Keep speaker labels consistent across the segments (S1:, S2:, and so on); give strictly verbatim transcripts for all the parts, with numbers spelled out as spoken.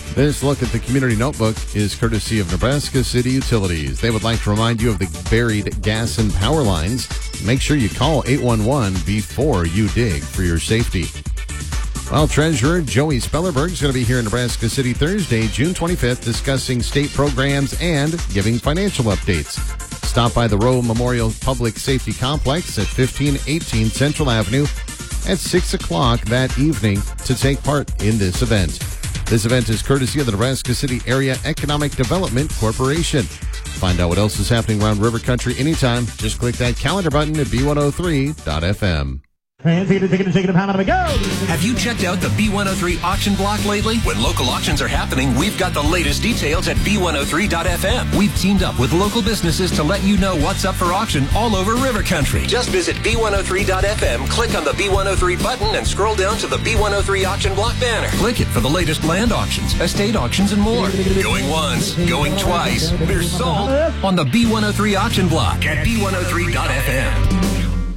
S1: This look at the Community Notebook is courtesy of Nebraska City Utilities. They would like to remind you of the buried gas and power lines. Make sure you call eight one one before you dig for your safety. Well, Treasurer Joey Spellerberg is going to be here in Nebraska City Thursday, June twenty-fifth, discussing state programs and giving financial updates. Stop by the Roe Memorial Public Safety Complex at fifteen eighteen Central Avenue at six o'clock that evening to take part in this event. This event is courtesy of the Nebraska City Area Economic Development Corporation. Find out what else is happening around River Country anytime. Just click that calendar button at B one oh three dot F M.
S2: Have
S3: you checked out the B one oh three auction block lately? When local auctions are happening, we've got the latest details at B one oh three dot F M. We've teamed up with local businesses to let you know what's up for auction all over River Country. Just visit B one oh three dot F M, click on the B one oh three button, and scroll down to the B one oh three auction block banner. Click it for the latest land auctions, estate auctions, and more. Going once, going twice. We're sold on the B one oh three auction block at B one oh three dot F M.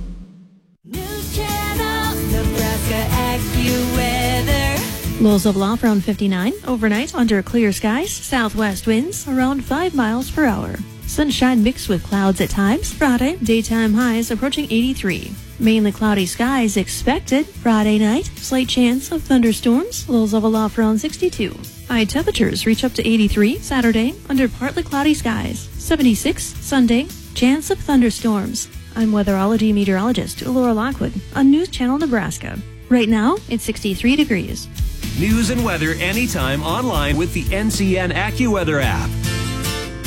S4: Lows of low around fifty-nine. Overnight, under clear skies. Southwest winds around five miles per hour. Sunshine mixed with clouds at times. Friday, daytime highs approaching eighty-three. Mainly cloudy skies expected. Friday night, slight chance of thunderstorms. Lows of aloft around sixty-two. High temperatures reach up to eighty-three. Saturday, under partly cloudy skies. seventy-six. Sunday, chance of thunderstorms. I'm weatherology meteorologist Laura Lockwood on News Channel Nebraska. Right now, it's sixty-three degrees.
S3: News and weather anytime online with the N C N AccuWeather app.